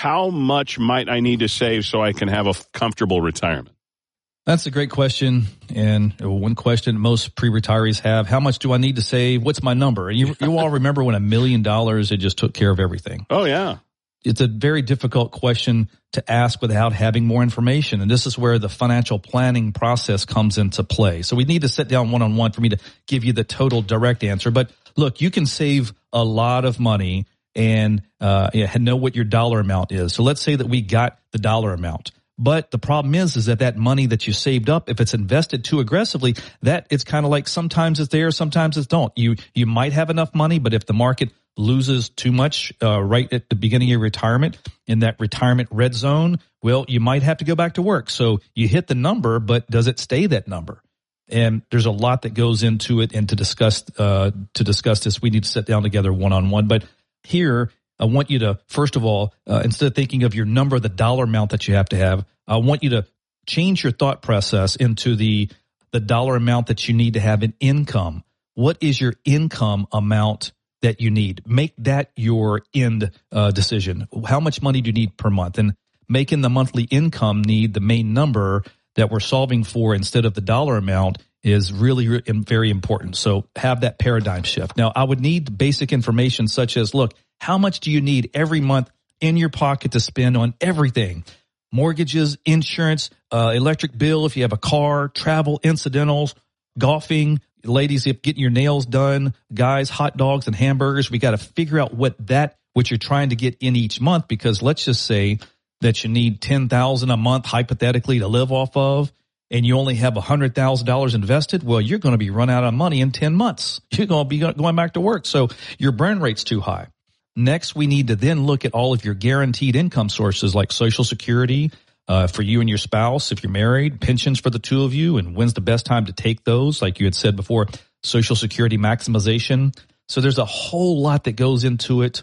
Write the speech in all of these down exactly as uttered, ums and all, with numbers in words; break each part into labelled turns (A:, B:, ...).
A: how much might I need to save so I can have a comfortable retirement?
B: That's a great question. And one question most pre-retirees have, how much do I need to save? What's my number? You, you all remember when a million dollars, it just took care of everything.
A: Oh, yeah.
B: It's a very difficult question to ask without having more information. And this is where the financial planning process comes into play. So we need to sit down one-on-one for me to give you the total direct answer. But look, you can save a lot of money and uh, know what your dollar amount is. So let's say that we got the dollar amount. But the problem is, is that that money that you saved up, if it's invested too aggressively, that it's kind of like sometimes it's there, sometimes it's don't. You you might have enough money, but if the market loses too much uh, right at the beginning of your retirement, in that retirement red zone, well, you might have to go back to work. So you hit the number, but does it stay that number? And there's a lot that goes into it. And to discuss uh, to discuss this, we need to sit down together one on one. But here, I want you to, first of all, uh, instead of thinking of your number, the dollar amount that you have to have, I want you to change your thought process into the the dollar amount that you need to have in income. What is your income amount that you need? Make that your end uh, decision. How much money do you need per month? And making the monthly income need the main number that we're solving for instead of the dollar amount is really, really very important. So have that paradigm shift. Now, I would need basic information such as, look, how much do you need every month in your pocket to spend on everything? Mortgages, insurance, uh, electric bill, if you have a car, travel, incidentals, golfing, ladies, if getting your nails done, guys, hot dogs and hamburgers. We got to figure out what that, what you're trying to get in each month, because let's just say that you need ten thousand dollars a month hypothetically to live off of, and you only have one hundred thousand dollars invested. Well, you're going to be run out of money in ten months. You're going to be going back to work. So your burn rate's too high. Next, we need to then look at all of your guaranteed income sources like Social Security uh, for you and your spouse, if you're married, pensions for the two of you, and when's the best time to take those, like you had said before, Social Security maximization. So there's a whole lot that goes into it,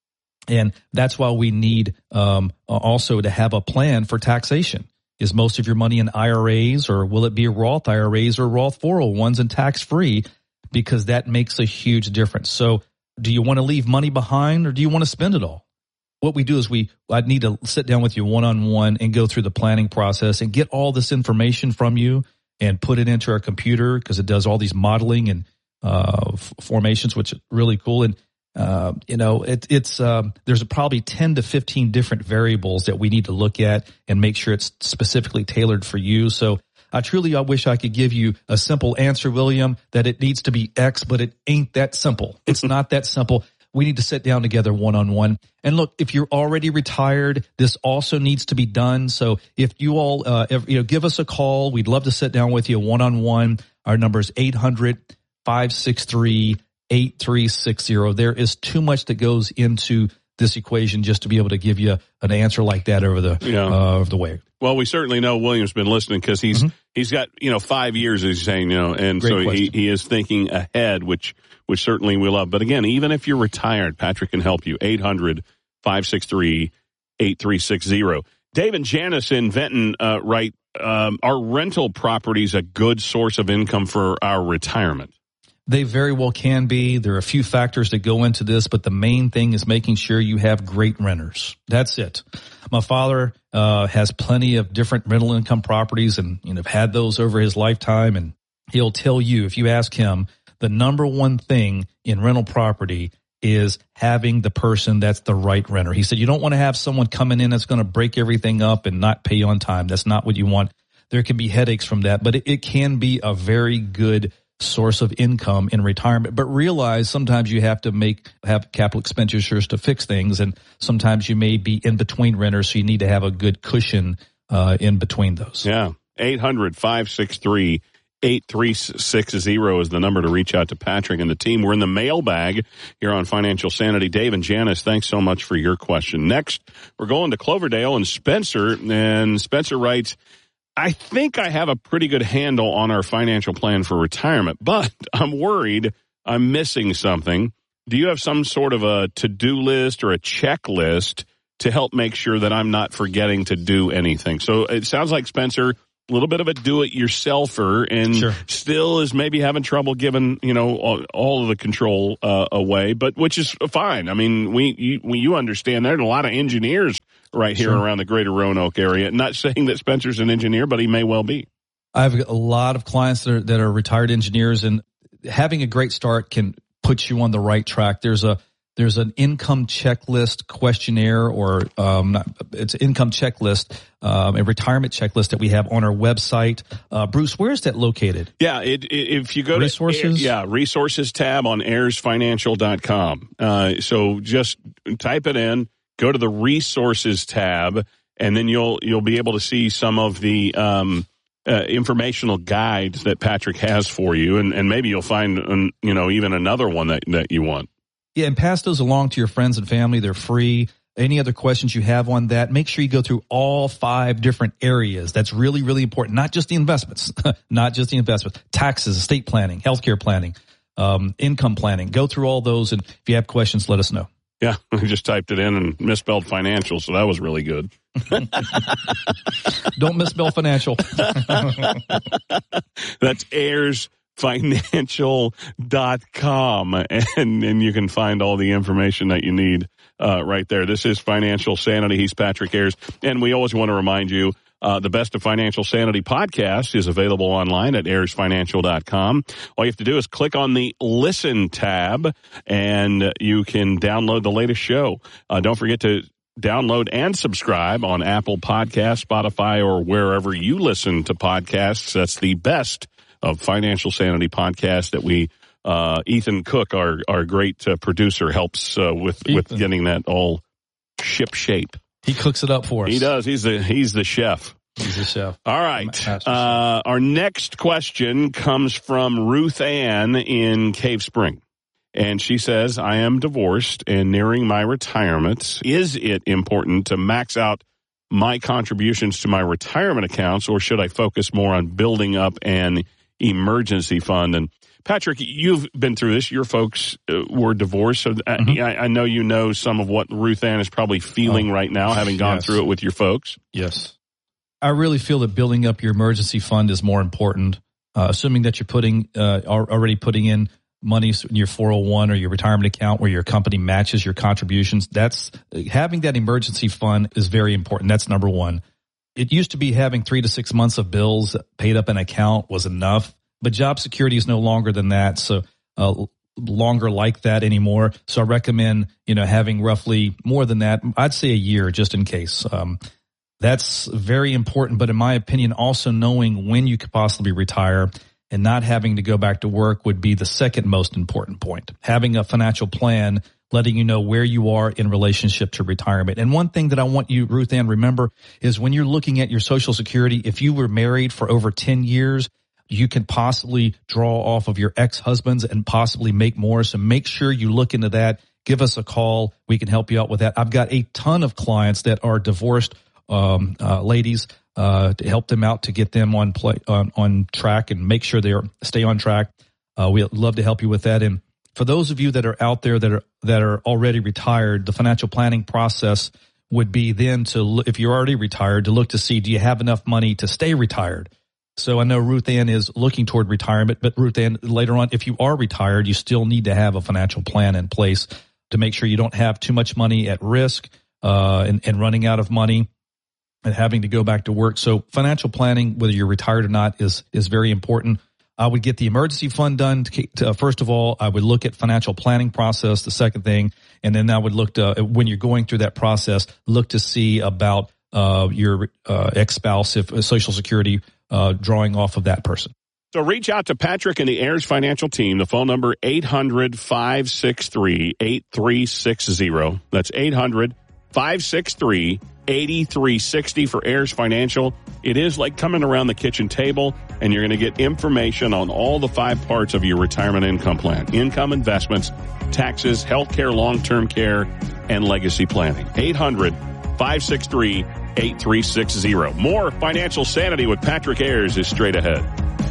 B: and that's why we need um, also to have a plan for taxation. Is most of your money in I R As, or will it be Roth I R As or Roth four oh ones and tax-free? Because that makes a huge difference. So do you want to leave money behind, or do you want to spend it all? What we do is we, I need to sit down with you one-on-one and go through the planning process and get all this information from you and put it into our computer, because it does all these modeling and uh, f- formations, which is really cool. And, uh, you know, it, it's, um, there's probably ten to fifteen different variables that we need to look at and make sure it's specifically tailored for you. So I truly, I wish I could give you a simple answer, William, that it needs to be X, but it ain't that simple. It's not that simple. We need to sit down together one-on-one. And look, if you're already retired, this also needs to be done. So if you all, uh, if, you know, give us a call. We'd love to sit down with you one-on-one. Our number is eight hundred, five six three, eight three six zero. There is too much that goes into this equation just to be able to give you an answer like that over the,
A: yeah.
B: uh, over the way.
A: Well, we certainly know William's been listening, because he's mm-hmm. he's got, you know, five years, as he's saying, you know, and Great so he, he is thinking ahead, which which certainly we love. But again, even if you're retired, Patrick can help you. eight hundred, five six three, eight three six zero. Dave and Janice in Benton uh, write, um, are rental properties a good source of income for our retirement?
B: They very well can be. There are a few factors that go into this, but the main thing is making sure you have great renters. That's it. My father uh, has plenty of different rental income properties, and you know, have had those over his lifetime. And he'll tell you, if you ask him, the number one thing in rental property is having the person that's the right renter. He said, you don't want to have someone coming in that's going to break everything up and not pay you on time. That's not what you want. There can be headaches from that, but it, it can be a very good source of income in retirement. But realize sometimes you have to make have capital expenditures to fix things, and sometimes you may be in between renters, so you need to have a good cushion uh, in between those.
A: Yeah, eight hundred, five six three, eight three six zero is the number to reach out to Patrick and the team. We're in the mailbag here on Financial Sanity. Dave and Janice, thanks so much for your question. Next, we're going to Cloverdale and Spencer, and Spencer writes, I think I have a pretty good handle on our financial plan for retirement, but I'm worried I'm missing something. Do you have some sort of a to-do list or a checklist to help make sure that I'm not forgetting to do anything? So it sounds like, Spencer, a little bit of a do-it-yourselfer, and
B: sure.
A: still is maybe having trouble giving, you know, all, all of the control uh, away, but which is fine. I mean, we you, we, you understand there are a lot of engineers right here
B: Sure.
A: around the greater Roanoke area. Not saying that Spencer's an engineer, but he may well be.
B: I have a lot of clients that are, that are retired engineers, and having a great start can put you on the right track. There's a There's an income checklist questionnaire, or um, not, it's an income checklist, um, a retirement checklist that we have on our website. Uh, Bruce, where is that located?
A: Yeah, it, it, if you go
B: resources?
A: to yeah resources tab on heirs financial dot com. Uh, so just type it in, go to the resources tab, and then you'll you'll be able to see some of the um, uh, informational guides that Patrick has for you, and, and maybe you'll find um, you know even another one that, that you want.
B: Yeah, and pass those along to your friends and family. They're free. Any other questions you have on that, make sure you go through all five different areas. That's really, really important. Not just the investments, not just the investments, taxes, estate planning, healthcare planning, um, income planning. Go through all those, and if you have questions, let us know.
A: Yeah, I just typed it in and misspelled financial, so that was really good.
B: Don't misspell financial.
A: That's heirs financial dot com, and, and you can find all the information that you need uh, right there. This is Financial Sanity. He's Patrick Ayers, and we always want to remind you uh, the Best of Financial Sanity podcast is available online at heirs financial dot com. All you have to do is click on the Listen tab, and you can download the latest show. Uh, don't forget to download and subscribe on Apple Podcasts, Spotify, or wherever you listen to podcasts. That's the Best of Financial Sanity podcast that we, uh, Ethan Cook, our, our great uh, producer, helps uh, with,
B: Ethan.
A: with getting that all ship shape.
B: He cooks it up for us.
A: He does. He's the, he's the chef.
B: He's the chef.
A: All right. Uh, our next question comes from Ruth Ann in Cave Spring. And she says, I am divorced and nearing my retirement. Is it important to max out my contributions to my retirement accounts, or should I focus more on building up an emergency fund? And Patrick, you've been through this. Your folks uh, were divorced, so mm-hmm. I, I know you know some of what Ruth Ann is probably feeling oh, right now, having gone
B: yes.
A: through it with your folks.
B: Yes. I really feel that building up your emergency fund is more important, uh, assuming that you're putting uh, already putting in money in your four oh one or your retirement account where your company matches your contributions. That's having that emergency fund is very important. That's number one. It used to be having three to six months of bills paid up in an account was enough, but job security is no longer than that. So, uh, longer like that anymore. So I recommend, you know, having roughly more than that. I'd say a year just in case. Um, that's very important. But in my opinion, also knowing when you could possibly retire and not having to go back to work would be the second most important point. Having a financial plan, letting you know where you are in relationship to retirement. And one thing that I want you, Ruth Ann, remember is when you're looking at your Social Security, if you were married for over ten years, you can possibly draw off of your ex-husbands and possibly make more. So make sure you look into that. Give us a call. We can help you out with that. I've got a ton of clients that are divorced um, uh, ladies uh, to help them out to get them on play on, on track and make sure they are stay on track. Uh, we'd love to help you with that. And for those of you that are out there that are that are already retired, the financial planning process would be then to, if you're already retired, to look to see, do you have enough money to stay retired? So I know Ruth Ann is looking toward retirement, but Ruth Ann, later on, if you are retired, you still need to have a financial plan in place to make sure you don't have too much money at risk uh, and, and running out of money and having to go back to work. So financial planning, whether you're retired or not, is is very important. I would get the emergency fund done. To, to, uh, first of all, I would look at financial planning process, the second thing, and then I would look to, when you're going through that process, look to see about uh, your uh, ex-spouse, if uh, Social Security, uh, drawing off of that person.
A: So reach out to Patrick and the Heirs Financial team. The phone number, eight hundred, five six three, eight three six zero. That's eight hundred, five six three, eight three six zero for Heirs Financial. It is like coming around the kitchen table, and you're going to get information on all the five parts of your retirement income plan: income, investments, taxes, healthcare, long-term care, and legacy planning. eight hundred, five six three, eight three six zero. More Financial Sanity with Patrick Ayers is straight ahead.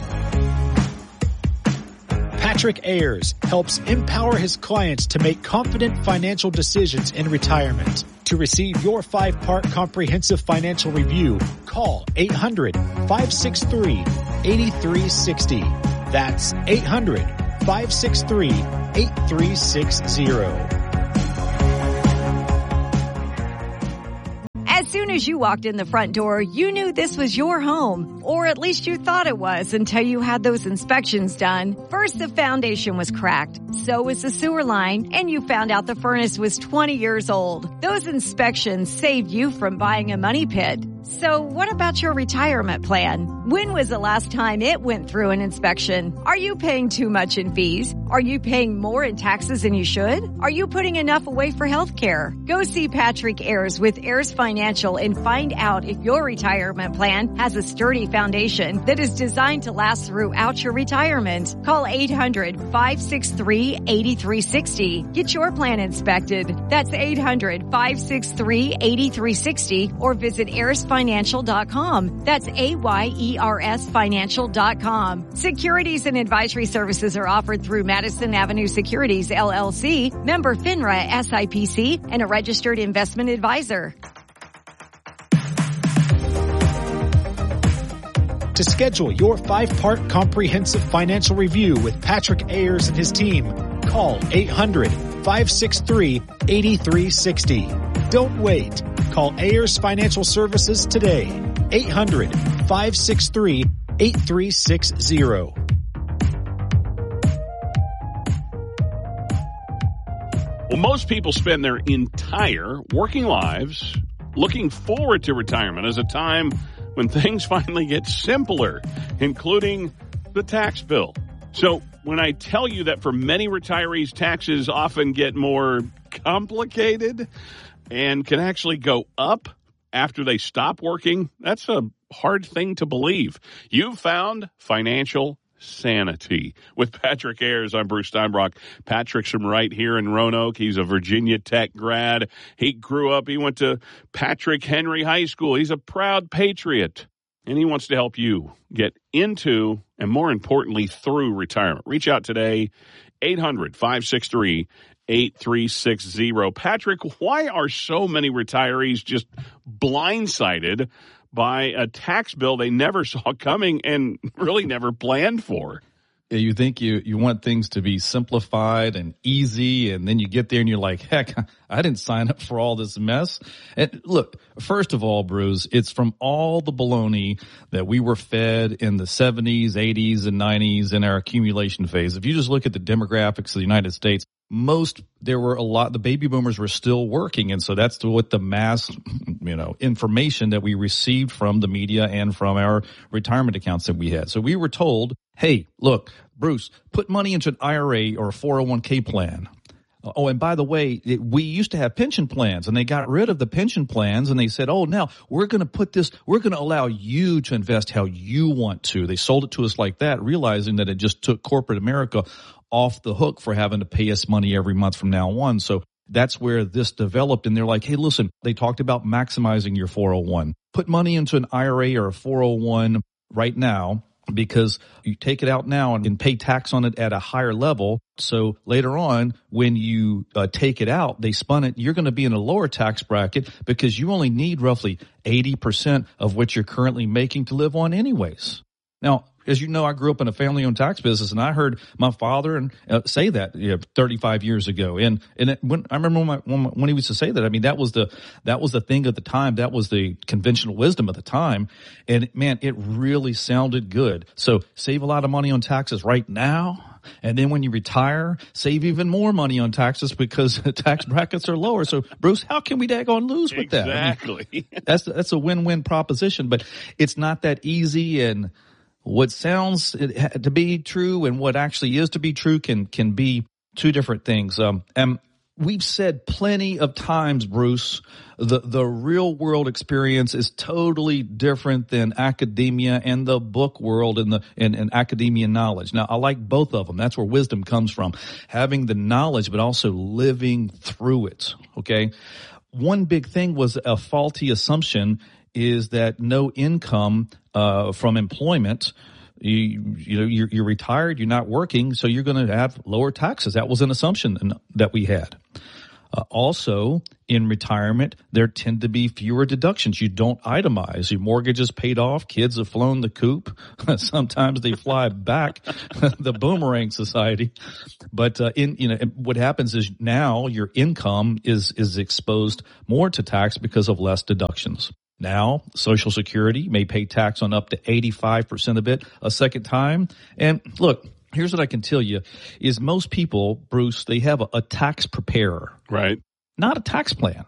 C: Patrick Ayers helps empower his clients to make confident financial decisions in retirement. To receive your five-part comprehensive financial review, call eight hundred, five six three, eight three six zero. That's eight hundred, five six three, eight three six zero.
D: As soon as you walked in the front door, you knew this was your home, or at least you thought it was until you had those inspections done. First, the foundation was cracked, so was the sewer line, and you found out the furnace was twenty years old. Those inspections saved you from buying a money pit. So what about your retirement plan? When was the last time it went through an inspection? Are you paying too much in fees? Are you paying more in taxes than you should? Are you putting enough away for health care? Go see Patrick Ayers with Ayers Financial and find out if your retirement plan has a sturdy foundation that is designed to last throughout your retirement. Call eight hundred, five six three, eight three six zero. Get your plan inspected. That's eight hundred, five six three, eight three six zero or visit ayers financial dot com. That's A Y E R S financial dot com. Securities and advisory services are offered through Madison Avenue Securities, L L C, member FINRA S I P C, and a registered investment advisor.
C: To schedule your five-part comprehensive financial review with Patrick Ayers and his team, call eight hundred, five six three, eight three six zero. Don't wait. Call Ayers Financial Services today. eight hundred, five six three, eight three six zero.
A: Well, most people spend their entire working lives looking forward to retirement as a time when things finally get simpler, including the tax bill. So when I tell you that for many retirees, taxes often get more complicated and can actually go up after they stop working, that's a hard thing to believe. You've found financial sanity. With Patrick Ayers, I'm Bruce Steinbrock. Patrick's from right here in Roanoke. He's a Virginia Tech grad. He grew up, he went to Patrick Henry High School. He's a proud patriot, and he wants to help you get into and, more importantly, through retirement. Reach out today, eight hundred, five six three, eight three six zero. Patrick, why are so many retirees just blindsided by a tax bill they never saw coming and really never planned for?
B: Yeah, you think you, you want things to be simplified and easy, and then you get there and you're like, heck, I didn't sign up for all this mess. And look, first of all, Bruce, it's from all the baloney that we were fed in the seventies, eighties, and nineties in our accumulation phase. If you just look at the demographics of the United States, most, there were a lot, the baby boomers were still working. And so that's what the mass, you know, information that we received from the media and from our retirement accounts that we had. So we were told, hey, look, Bruce, put money into an I R A or a four oh one k plan. Oh, and by the way, it, we used to have pension plans, and they got rid of the pension plans, and they said, oh, now we're going to put this, we're going to allow you to invest how you want to. They sold it to us like that, realizing that it just took corporate America off the hook for having to pay us money every month from now on. So that's where this developed, and they're like, hey, listen, they talked about maximizing your four oh one. Put money into an I R A or a four oh one right now, because you take it out now and can pay tax on it at a higher level. So later on, when you uh, take it out, they spun it, you're going to be in a lower tax bracket because you only need roughly eighty percent of what you're currently making to live on anyways. Now, as you know, I grew up in a family-owned tax business, and I heard my father and uh, say that you know, thirty-five years ago. And and it, when I remember when, my, when, my, when he used to say that, I mean that was the that was the thing at the time. That was the conventional wisdom at the time. And man, it really sounded good. So save a lot of money on taxes right now, and then when you retire, save even more money on taxes because tax brackets are lower. So Bruce, how can we daggone lose with that?
A: Exactly.
B: I mean, that's that's a win-win proposition, but it's not that easy. And what sounds to be true and what actually is to be true can can be two different things. Um, and we've said plenty of times, Bruce, the the real world experience is totally different than academia and the book world and the and, and academia knowledge. Now, I like both of them. That's where wisdom comes from, having the knowledge but also living through it. Okay, one big thing was a faulty assumption is that no income uh from employment, you you know you're, you're retired, you're not working, so you're going to have lower taxes. That was an assumption that we had. Uh, also, in retirement, there tend to be fewer deductions. You don't itemize. Your mortgage is paid off. Kids have flown the coop. Sometimes they fly back, the boomerang society. But uh, in you know, what happens is now your income is is exposed more to tax because of less deductions. Now, Social Security may pay tax on up to eighty-five percent of it a second time. And look, here's what I can tell you is most people, Bruce, they have a, a tax preparer.
A: Right.
B: Not a tax plan.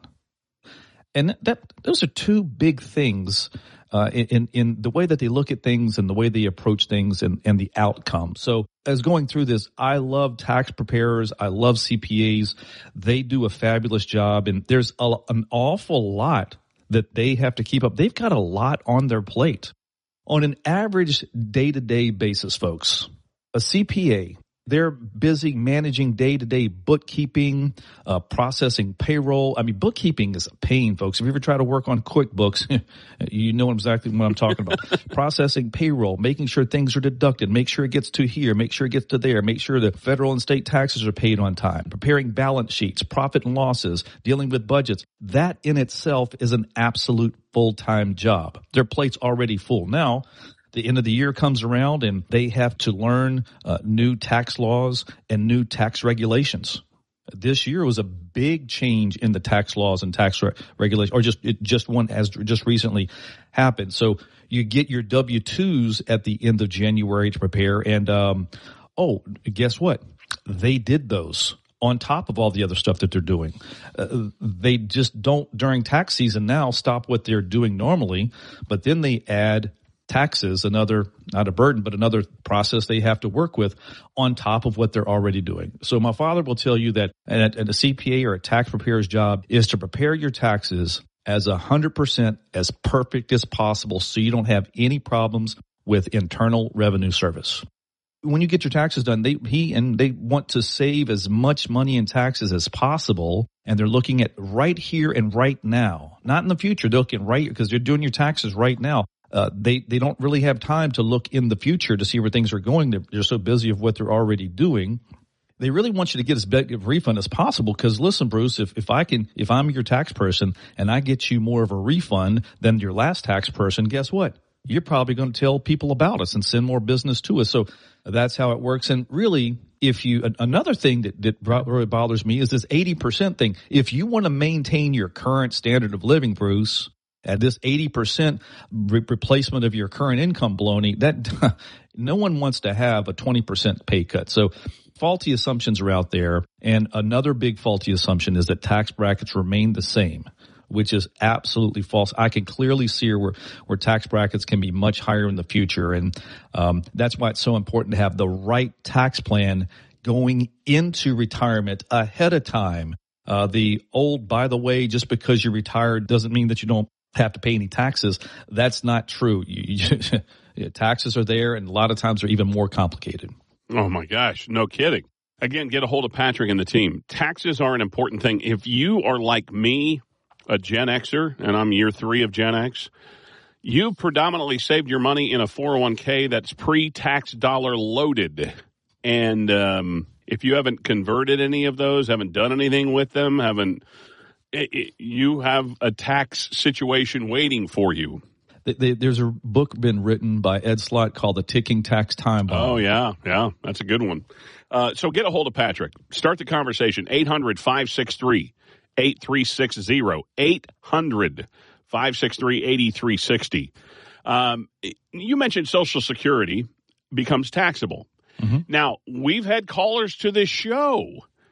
B: And that those are two big things uh, in, in the way that they look at things and the way they approach things and, and the outcome. So as going through this, I love tax preparers. I love C P As. They do a fabulous job. And there's a, an awful lot that they have to keep up. They've got a lot on their plate. On an average day-to-day basis, folks, a C P A, they're busy managing day-to-day bookkeeping, uh, processing payroll. I mean, bookkeeping is a pain, folks. If you ever try to work on QuickBooks, you know exactly what I'm talking about. Processing payroll, making sure things are deducted, make sure it gets to here, make sure it gets to there, make sure the federal and state taxes are paid on time, preparing balance sheets, profit and losses, dealing with budgets. That in itself is an absolute full-time job. Their plate's already full. Now, the end of the year comes around and they have to learn uh, new tax laws and new tax regulations. This year was a big change in the tax laws and tax re- regulations, or just it just one has just recently happened. So you get your W two's at the end of January to prepare, and um, oh, guess what? They did those on top of all the other stuff that they're doing. Uh, they just don't during tax season now stop what they're doing normally, but then they add taxes, another, not a burden, but another process they have to work with on top of what they're already doing. So my father will tell you that and a C P A or a tax preparer's job is to prepare your taxes as one hundred percent as perfect as possible so you don't have any problems with Internal Revenue Service. When you get your taxes done, they he and they want to save as much money in taxes as possible, and they're looking at right here and right now, not in the future. They're looking right because they're doing your taxes right now. Uh, they, they don't really have time to look in the future to see where things are going. They're, they're so busy of what they're already doing. They really want you to get as big of a refund as possible because listen, Bruce, if, if I can, if I'm your tax person and I get you more of a refund than your last tax person, guess what? You're probably going to tell people about us and send more business to us. So that's how it works. And really, if you, another thing that, that really bothers me is this eighty percent thing. If you want to maintain your current standard of living, Bruce, at this eighty percent re- replacement of your current income baloney, that no one wants to have a twenty percent pay cut. So faulty assumptions are out there. And another big faulty assumption is that tax brackets remain the same, which is absolutely false. I can clearly see where, where tax brackets can be much higher in the future. And um, that's why it's so important to have the right tax plan going into retirement ahead of time. Uh, the old, by the way, just because you're retired doesn't mean that you don't have to pay any taxes. That's not true. You, you, taxes are there, and a lot of times they're even more complicated.
A: Oh, my gosh. No kidding. Again, get a hold of Patrick and the team. Taxes are an important thing. If you are like me, a Gen Xer, and I'm year three of Gen X, you predominantly saved your money in a four oh one k that's pre-tax dollar loaded. And um, if you haven't converted any of those, haven't done anything with them, haven't It, it, you have a tax situation waiting for you.
B: There's a book been written by Ed Slott called The Ticking Tax Time Bomb.
A: Oh, yeah. Yeah, that's a good one. Uh, so get a hold of Patrick. Start the conversation. eight hundred, five six three, eight three six zero. eight hundred, five six three, eight three six zero. Um, you mentioned Social Security becomes taxable. Mm-hmm. Now, we've had callers to this show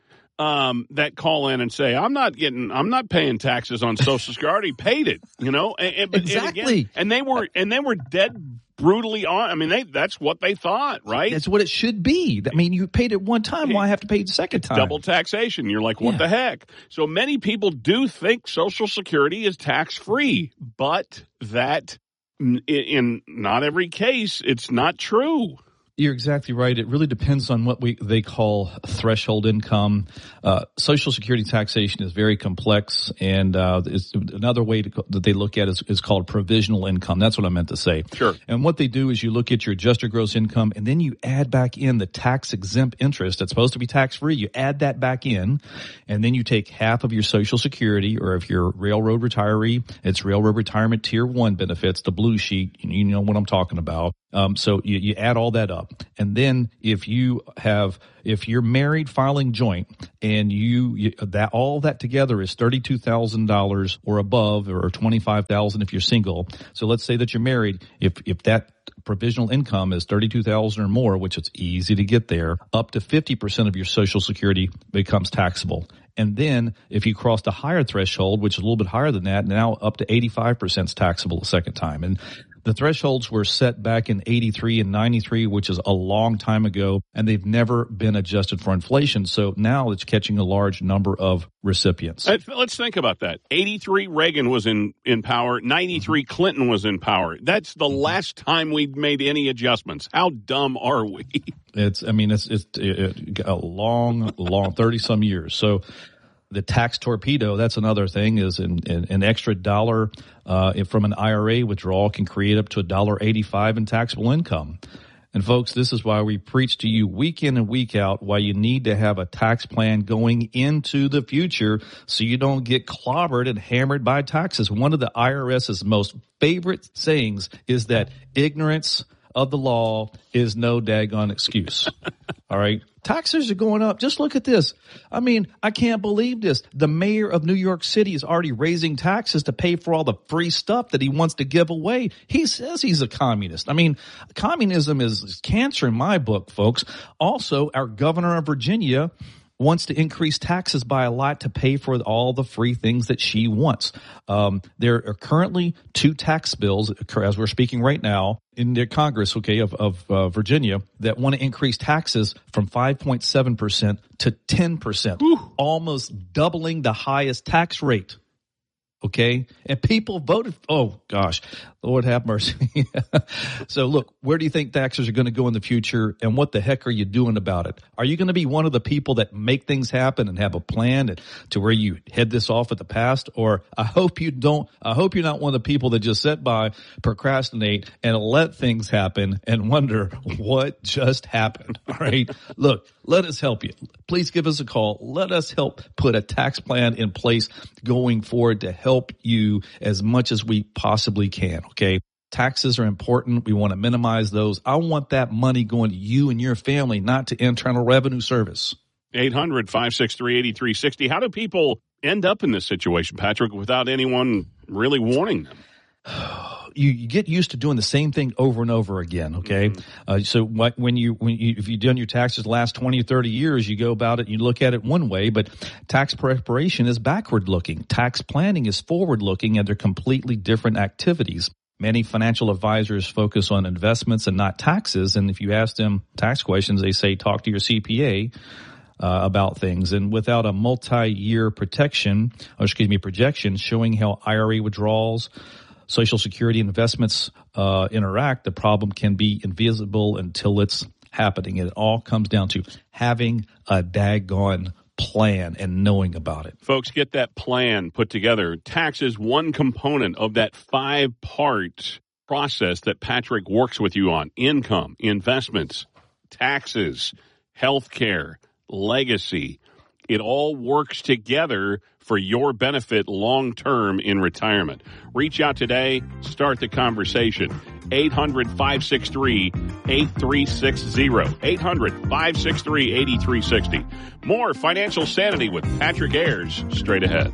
A: Um, that call in and say, I'm not getting, I'm not paying taxes on Social Security. Paid it, you know, and, and,
B: exactly.
A: And, again, and they were, and they were dead brutally on. I mean, they, that's what they thought, right?
B: That's what it should be. I mean, you paid it one time. Why have to pay it the second time?
A: Double taxation. You're like, what yeah. the heck? So many people do think Social Security is tax free, but that in, in not every case, it's not true.
B: You're exactly right. It really depends on what we they call threshold income. Uh, Social Security taxation is very complex, and uh, it's another way to, that they look at it is, is called provisional income. That's what I meant to say.
A: Sure.
B: And what they do is you look at your adjusted gross income, and then you add back in the tax-exempt interest that's supposed to be tax-free. You add that back in, and then you take half of your Social Security, or if you're a railroad retiree, it's Railroad Retirement Tier one benefits, the blue sheet. You know what I'm talking about. Um, so you, you add all that up. And then if you have, if you're married filing joint and you, you that all that together is thirty-two thousand dollars or above, or twenty-five thousand dollars if you're single. So let's say that you're married. If, if that provisional income is thirty-two thousand dollars or more, which it's easy to get there, up to fifty percent of your Social Security becomes taxable. And then if you crossed a higher threshold, which is a little bit higher than that, now up to eighty-five percent is taxable the second time. And the thresholds were set back in eighty-three and ninety-three, which is a long time ago, and they've never been adjusted for inflation. So now it's catching a large number of recipients.
A: Let's think about that. eighty-three, Reagan was in, in power. ninety-three, Clinton was in power. That's the last time we've made any adjustments. How dumb are we?
B: It's, I mean, it's, it's it, a long, long thirty-some years. So the tax torpedo, that's another thing, is an, an, an extra dollar uh, from an I R A withdrawal can create up to one dollar eighty-five in taxable income. And folks, this is why we preach to you week in and week out why you need to have a tax plan going into the future so you don't get clobbered and hammered by taxes. One of the IRS's most favorite sayings is that ignorance of the law is no daggone excuse. All right. Taxes are going up. Just look at this. I mean, I can't believe this. The mayor of New York City is already raising taxes to pay for all the free stuff that he wants to give away. He says he's a communist. I mean, communism is cancer in my book, folks. Also, our governor of Virginia wants to increase taxes by a lot to pay for all the free things that she wants. Um, there are currently two tax bills, as we're speaking right now, in the Congress, okay, of, of uh, Virginia, that want to increase taxes from five point seven percent to ten percent, Ooh. Almost doubling the highest tax rate. Okay. And people voted. Oh, gosh. Lord have mercy. So, look, where do you think taxes are going to go in the future? And what the heck are you doing about it? Are you going to be one of the people that make things happen and have a plan to where you head this off at the past? Or I hope you don't. I hope you're not one of the people that just sit by, procrastinate, and let things happen and wonder what just happened. All right. Look, let us help you. Please give us a call. Let us help put a tax plan in place going forward to help you as much as we possibly can. Okay. Taxes are important. We want to minimize those. I want that money going to you and your family, not to Internal Revenue Service.
A: eight hundred, five six three, eight three six zero. How do people end up in this situation, Patrick, without anyone really warning them?
B: You, you get used to doing the same thing over and over again. Okay. Mm-hmm. Uh, so what, when you, when you, if you've done your taxes the last twenty or thirty years, you go about it, you look at it one way, but tax preparation is backward looking. Tax planning is forward looking, and they're completely different activities. Many financial advisors focus on investments and not taxes. And if you ask them tax questions, they say, talk to your C P A. Uh, about things. And without a multi-year protection, or excuse me, projection showing how I R A withdrawals, Social Security investments uh, interact, the problem can be invisible until it's happening. And it all comes down to having a daggone plan and knowing about it.
A: Folks, get that plan put together. Tax is one component of that five-part process that Patrick works with you on. Income, investments, taxes, health care, legacy. It all works together for your benefit long-term in retirement. Reach out today. Start the conversation. eight hundred, five six three, eight three six zero. eight hundred, five six three, eight three six zero. More Financial Sanity with Patrick Ayers straight ahead.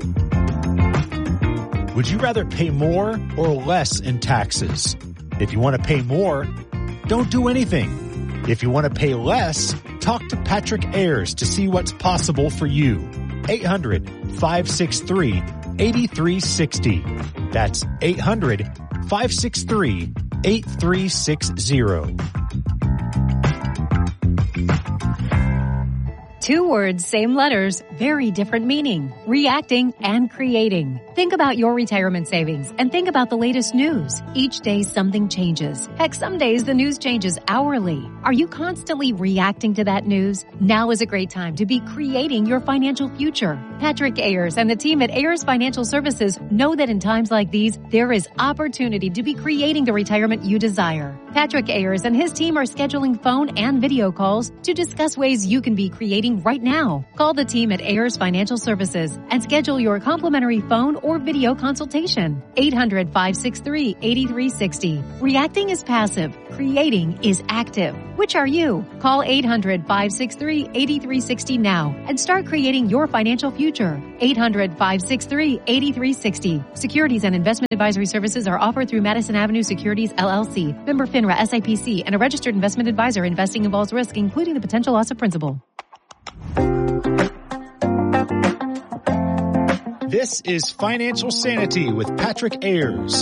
C: Would you rather pay more or less in taxes? If you want to pay more, don't do anything. If you want to pay less, talk to Patrick Ayers to see what's possible for you. eight hundred, five six three, eight three six zero. That's eight hundred, five six three, eight three six zero.
D: Two words, same letters, very different meaning. Reacting and creating.
E: Think about your retirement savings and think about the latest news. Each day something changes. Heck, some days the news changes hourly. Are you constantly reacting to that news? Now is a great time to be creating your financial future. Patrick Ayers and the team at Ayers Financial Services know that in times like these, there is opportunity to be creating the retirement you desire. Patrick Ayers and his team are scheduling phone and video calls to discuss ways you can be creating right now. Call the team at Ayers Financial Services and schedule your complimentary phone or video consultation. eight hundred, five six three, eight three six zero. Reacting is passive. Creating is active. Which are you? Call eight hundred, five six three, eight three six zero now and start creating your financial future. eight hundred, five six three, eight three six zero. Securities and investment advisory services are offered through Madison Avenue Securities, L L C. Member FINRA S I P C and a registered investment advisor. Investing involves risk, including the potential loss of principal.
C: This is Financial Sanity with Patrick Ayers.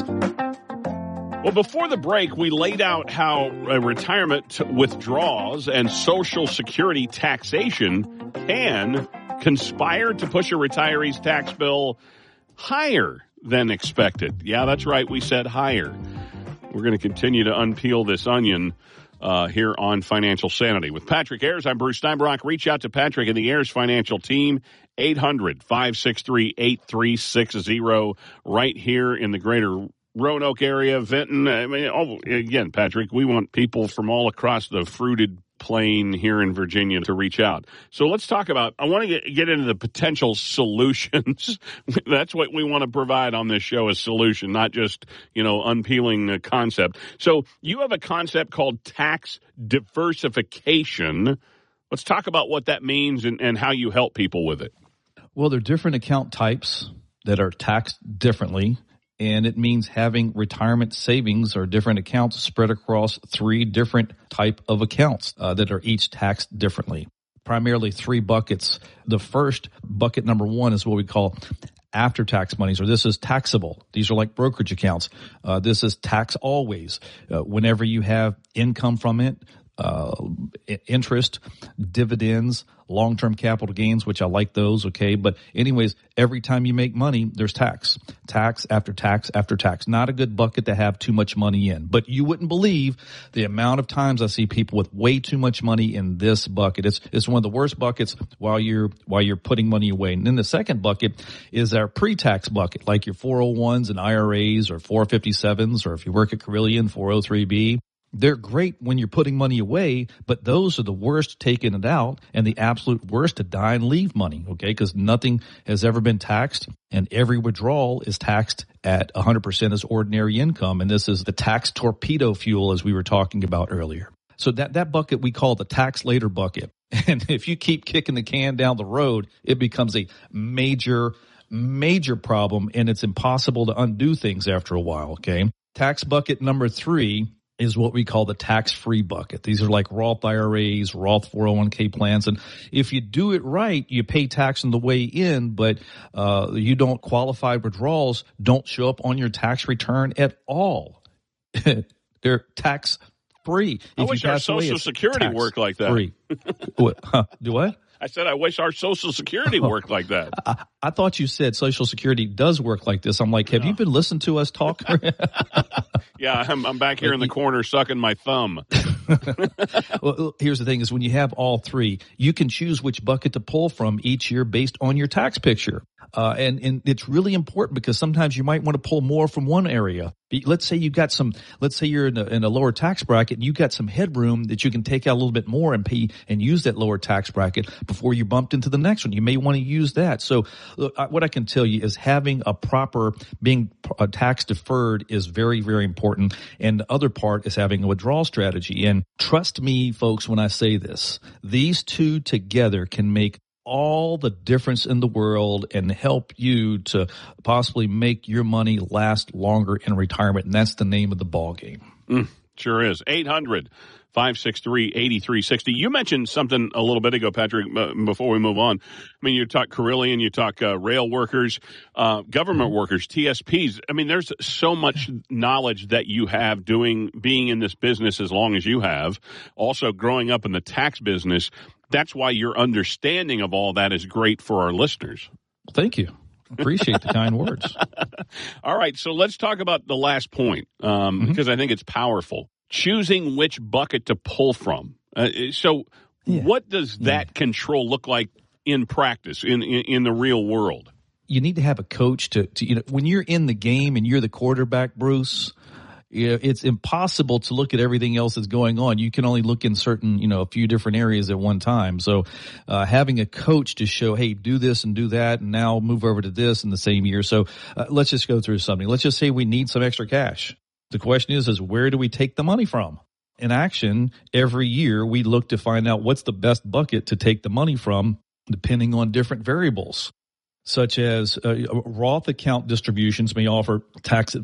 A: Well, before the break, we laid out how uh, retirement withdrawals and Social Security taxation can conspire to push a retiree's tax bill higher than expected. Yeah, that's right. We said higher. We're going to continue to unpeel this onion uh, here on Financial Sanity. With Patrick Ayers, I'm Bruce Steinbrock. Reach out to Patrick and the Ayers Financial Team, eight hundred, five six three, eight three six zero, right here in the greater Roanoke area, Vinton. I mean, oh, again, Patrick, we want people from all across the fruited plain here in Virginia to reach out. So let's talk about, I want to get, get into the potential solutions. That's what we want to provide on this show, is solution, not just, you know, unpeeling a concept. So you have a concept called tax diversification. Let's talk about what that means and, and how you help people with it.
B: Well, there are different account types that are taxed differently. And it means having retirement savings or different accounts spread across three different type of accounts uh, that are each taxed differently. Primarily three buckets. The first bucket, number one, is what we call after-tax monies, or this is taxable. These are like brokerage accounts. Uh, this is tax always. Uh, whenever you have income from it, uh, interest, dividends, long-term capital gains, which I like those, okay? But anyways, every time you make money, there's tax. Tax after tax after tax. Not a good bucket to have too much money in. But you wouldn't believe the amount of times I see people with way too much money in this bucket. It's it's one of the worst buckets while you're while you're putting money away. And then the second bucket is our pre-tax bucket, like your four oh ones and I R As or four fifty-sevens, or if you work at Carillion, four oh three B. They're great when you're putting money away, but those are the worst taking it out and the absolute worst to die and leave money, okay? Because nothing has ever been taxed, and every withdrawal is taxed at one hundred percent as ordinary income, and this is the tax torpedo fuel, as we were talking about earlier. So that, that bucket we call the tax later bucket. And if you keep kicking the can down the road, it becomes a major, major problem, and it's impossible to undo things after a while, okay? Tax bucket number three is what we call the tax-free bucket. These are like Roth I R As, Roth four oh one k plans. And if you do it right, you pay tax on the way in, but uh you don't qualify. Withdrawals don't show up on your tax return at all. They're tax-free.
A: I
B: if
A: wish
B: you
A: our
B: pass
A: Social
B: away,
A: Security worked like that.
B: Free. What? Huh, do what?
A: I said I wish our Social Security worked like that.
B: I, I thought you said Social Security does work like this. I'm like, have no. you been listening to us talk?
A: Yeah, I'm, I'm back here in the corner sucking my thumb.
B: Well, here's the thing is when you have all three, you can choose which bucket to pull from each year based on your tax picture. Uh, and, and it's really important because sometimes you might want to pull more from one area. Let's say you got some, let's say you're in a, in a lower tax bracket and you got some headroom that you can take out a little bit more and pay and use that lower tax bracket before you bumped into the next one. You may want to use that. So look, what I can tell you is having a proper, being a tax deferred is very, very important. And the other part is having a withdrawal strategy. And trust me, folks, when I say this, these two together can make all the difference in the world and help you to possibly make your money last longer in retirement. And that's the name of the ball game.
A: Mm, sure is. eight hundred, five six three, eight three six zero. You mentioned something a little bit ago, Patrick, uh, before we move on. I mean, you talk Carillion, you talk uh, rail workers, uh, government workers, T S Ps. I mean, there's so much knowledge that you have doing, being in this business as long as you have, also growing up in the tax business. That's why your understanding of all that is great for our listeners.
B: Thank you. Appreciate the kind words.
A: All right, so let's talk about the last point um, mm-hmm. because I think it's powerful. Choosing which bucket to pull from. Uh, so yeah. what does that yeah. control look like in practice, in, in, in the real world?
B: You need to have a coach to, to, you know, when you're in the game and you're the quarterback, Bruce, you know, it's impossible to look at everything else that's going on. You can only look in certain, you know, a few different areas at one time. So uh, having a coach to show, hey, do this and do that, and now move over to this in the same year. So uh, let's just go through something. Let's just say we need some extra cash. The question is, is where do we take the money from? In Action, every year we look to find out what's the best bucket to take the money from, depending on different variables, such as uh, Roth account distributions may offer tax